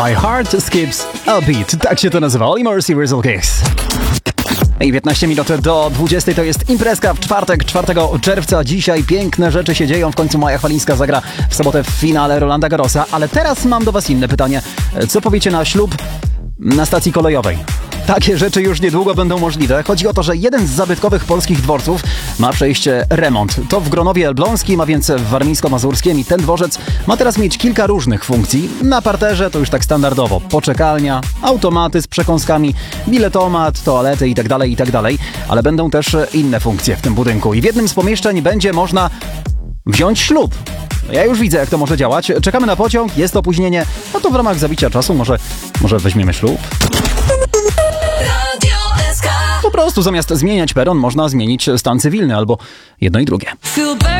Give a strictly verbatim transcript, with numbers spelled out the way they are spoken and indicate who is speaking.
Speaker 1: My Heart Skips a Beat. Tak się to nazywa. Only Mercy, Rizzle Kicks. I piętnaście minut do dwudziestej to jest imprezka w czwartek, czwartego czerwca. Dzisiaj piękne rzeczy się dzieją. W końcu Maja Chwalińska zagra w sobotę w finale Rolanda Garrosa. Ale teraz mam do was inne pytanie. Co powiecie na ślub na stacji kolejowej? Takie rzeczy już niedługo będą możliwe. Chodzi o to, że jeden z zabytkowych polskich dworców ma przejść remont. To w Gronowie Elbląskim, a więc w Warmińsko-Mazurskiem, i ten dworzec ma teraz mieć kilka różnych funkcji. Na parterze to już tak standardowo poczekalnia, automaty z przekąskami, biletomat, toalety itd., itd., ale będą też inne funkcje w tym budynku. I w jednym z pomieszczeń będzie można wziąć ślub. Ja już widzę, jak to może działać. Czekamy na pociąg, jest opóźnienie, no to w ramach zabicia czasu może, może weźmiemy ślub. Po prostu zamiast zmieniać peron można zmienić stan cywilny albo jedno i drugie.